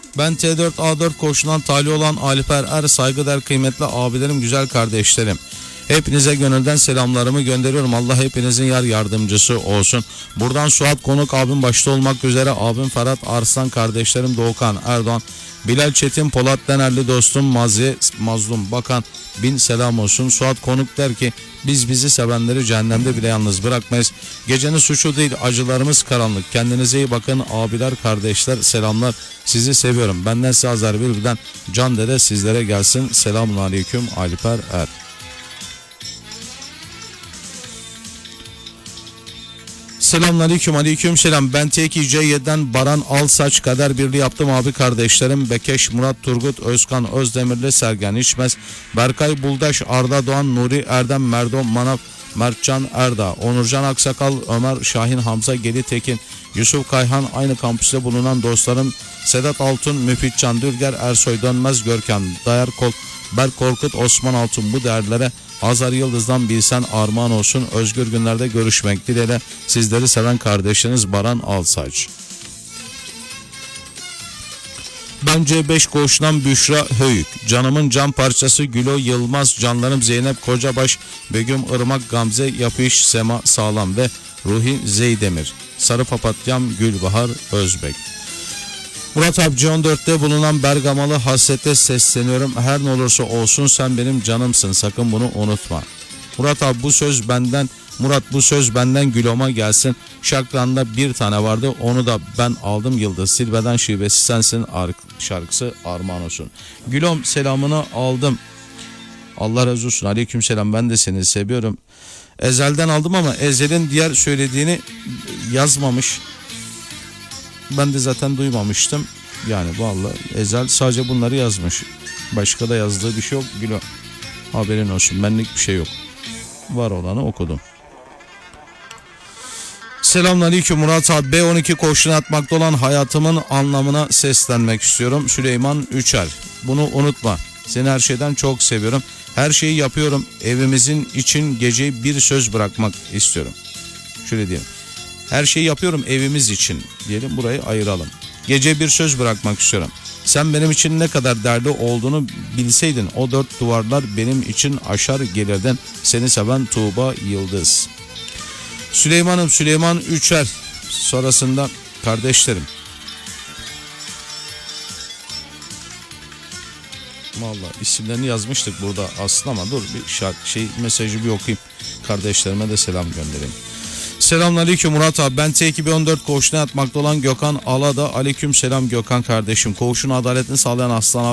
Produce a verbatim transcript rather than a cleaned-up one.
Ben T dört A dört koğuşundan tali olan Alper Er, saygıdeğer kıymetli abilerim, güzel kardeşlerim. Hepinize gönülden selamlarımı gönderiyorum. Allah hepinizin yar yardımcısı olsun. Buradan Suat Konuk abim başta olmak üzere abim Ferhat Arslan, kardeşlerim Doğukan Erdoğan, Bilal Çetin, Polat Denerli, dostum Maziye Mazlum Bakan bin selam olsun. Suat Konuk der ki biz bizi sevenleri cehennemde bile yalnız bırakmayız. Gecenin suçu değil, acılarımız karanlık. Kendinize iyi bakın abiler, kardeşler, selamlar. Sizi seviyorum. Benden size Azer Bülbül'den Can Dede sizlere gelsin. Selamun aleyküm Alper Er. Selamünaleyküm, aleyküm selam. Ben T iki C yedi'den Baran Alsaç, kader birliği yaptım abi kardeşlerim. Bekeş, Murat Turgut, Özkan Özdemirli, Sergen İçmez, Berkay Buldaş, Arda Doğan, Nuri Erdem, Merdo Manav, Mertcan Erda, Onurcan Aksakal, Ömer Şahin, Hamza Geli Tekin, Yusuf Kayhan, aynı kampüste bulunan dostlarım Sedat Altun, Müfit Can Dülger, Ersoy Dönmez, Görkem Dayar Kol, Berk Korkut, Osman Altun, bu değerlere Azar Yıldız'dan bilsen armağan olsun. Özgür günlerde görüşmek dileğiyle sizleri seven kardeşiniz Baran Alsaç. Ben C beş koğuşundan Büşra Höyük, canımın can parçası Gülo Yılmaz, canlarım Zeynep Kocabaş, Begüm Irmak, Gamze Yapış, Sema Sağlam ve Ruhi Zeydemir, Sarı Papatyam Gülbahar Özbek. Murat abi on dörtte bulunan Bergamalı hasrete sesleniyorum. Her ne olursa olsun sen benim canımsın, sakın bunu unutma. Murat abi bu söz benden, Murat bu söz benden Gülom'a gelsin. Şakran'da bir tane vardı, onu da ben aldım. Yıldız Silbe'den şivesi sensin şarkısı armağan olsun. Gülom selamını aldım. Allah razı olsun. Aleyküm selam, ben de seni seviyorum. Ezel'den aldım ama Ezel'in diğer söylediğini yazmamış. Ben de zaten duymamıştım. Yani vallahi Ezel sadece bunları yazmış. Başka da yazdığı bir şey yok. Gülüm, haberin olsun, benlik bir şey yok. Var olanı okudum. Selamünaleyküm Murat abi. B on iki koşuna atmakta olan hayatımın anlamına seslenmek istiyorum. Süleyman Üçer. Bunu unutma. Seni her şeyden çok seviyorum. Her şeyi yapıyorum. Evimizin için geceyi bir söz bırakmak istiyorum. Şöyle diyeyim. Her şeyi yapıyorum evimiz için diyelim, burayı ayıralım. Gece bir söz bırakmak istiyorum. Sen benim için ne kadar değerli olduğunu bilseydin o dört duvarlar benim için aşar gelirdin. Seni seven Tuğba Yıldız. Süleyman'ım Süleyman Üçer. Sonrasında kardeşlerim. Vallahi isimlerini yazmıştık burada aslında ama dur bir şarkı, şey mesajı bir okuyayım. Kardeşlerime de selam göndereyim. Selamünaleyküm Murat abi. Ben T iki B on dört koğuşuna yatmakta olan Gökhan Alada. Aleyküm selam Gökhan kardeşim. Koğuşun adaletini sağlayan Aslan abi.